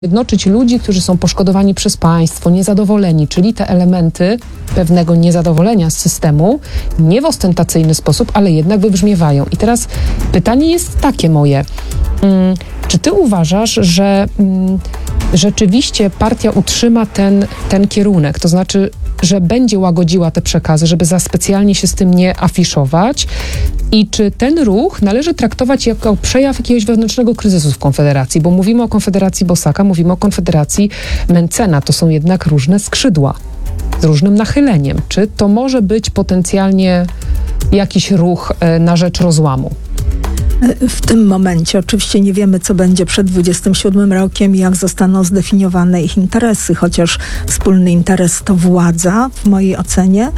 Jednoczyć ludzi, którzy są poszkodowani przez państwo, niezadowoleni, czyli te elementy pewnego niezadowolenia z systemu, nie w ostentacyjny sposób, ale jednak wybrzmiewają. I teraz pytanie jest takie moje. Czy ty uważasz, że rzeczywiście partia utrzyma ten kierunek? To znaczy, że będzie łagodziła te przekazy, żeby za specjalnie się z tym nie afiszować? I czy ten ruch należy traktować jako przejaw jakiegoś wewnętrznego kryzysu w Konfederacji? Bo mówimy o Konfederacji Bosaka, mówimy o Konfederacji Mentzena. To są jednak różne skrzydła z różnym nachyleniem. Czy to może być potencjalnie jakiś ruch na rzecz rozłamu? W tym momencie oczywiście nie wiemy, co będzie przed 27 rokiem i jak zostaną zdefiniowane ich interesy, chociaż wspólny interes to władza w mojej ocenie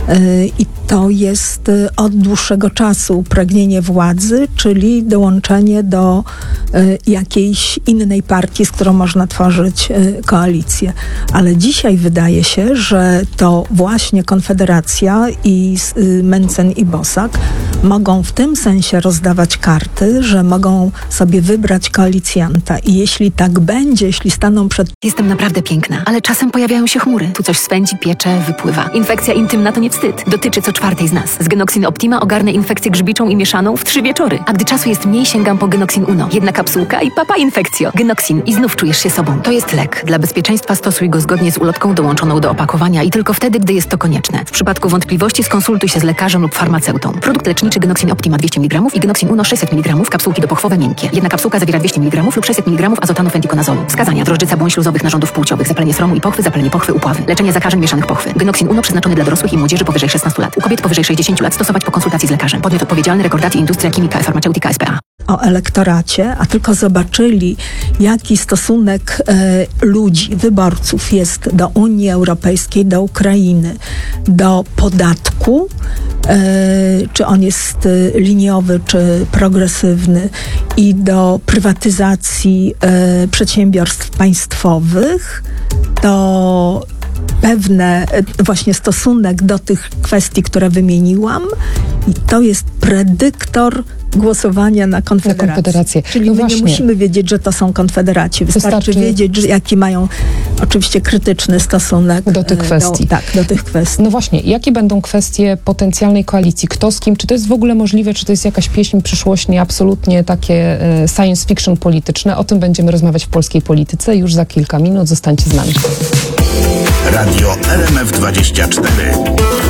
i to jest od dłuższego czasu pragnienie władzy, czyli dołączenie do jakiejś innej partii, z którą można tworzyć koalicję. Ale dzisiaj wydaje się, że to właśnie Konfederacja i Mentzen i Bosak mogą w tym sensie rozdawać karty, że mogą sobie wybrać koalicjanta. I jeśli tak będzie, jeśli staną przed... Jestem naprawdę piękna, ale czasem pojawiają się chmury. Tu coś swędzi, piecze, wypływa. Infekcja intymna to nie wstyd. Dotyczy co czwartej z nas. Z Genoxin Optima ogarnę infekcję grzybiczą i mieszaną w 3 wieczory. A gdy czasu jest mniej, sięgam po Genoxin Uno. Jedna kapsułka i papa infekcjo. Genoxin i znów czujesz się sobą. To jest lek. Dla bezpieczeństwa stosuj go zgodnie z ulotką dołączoną do opakowania i tylko wtedy, gdy jest to konieczne. W przypadku wątpliwości skonsultuj się z lekarzem lub farmaceutą. Produkt leczniczy Genoxin Optima 200 mg i Genoxin Uno 600 mg, kapsułki dopochwowe miękkie. Jedna kapsułka zawiera 200 mg lub 600 mg azotanu fentikonazolu. Wskazania: drożdżyca błon śluzowych narządów płciowych, zapalenie sromu i pochwy, zapalenie pochwy, upławy. Leczenie zakażeń mieszanych pochwy. Genoxin Uno przeznaczony dla dorosłych i młodzieży powyżej 16 lat. U kobiet powyżej 60 lat stosować po konsultacji z lekarzem. Podmiot odpowiedzialny: Recordati Industria Chimica e Farmaceutica S.p.A. o elektoracie, a tylko zobaczyli, jaki stosunek ludzi, wyborców jest do Unii Europejskiej, do Ukrainy, do podatku, czy on jest liniowy, czy progresywny, i do prywatyzacji przedsiębiorstw państwowych, to pewny właśnie stosunek do tych kwestii, które wymieniłam, i to jest predyktor głosowania na Konfederację. Czyli no my właśnie. nie musimy wiedzieć, że to są Konfederaci. Wystarczy wiedzieć, że jaki mają oczywiście krytyczny stosunek do tych kwestii. Do tych kwestii. No właśnie, jakie będą kwestie potencjalnej koalicji? Kto z kim? Czy to jest w ogóle możliwe? Czy to jest jakaś pieśń przyszłości, absolutnie takie science fiction polityczne? O tym będziemy rozmawiać w Polskiej Polityce już za kilka minut. Zostańcie z nami. Radio RMF24.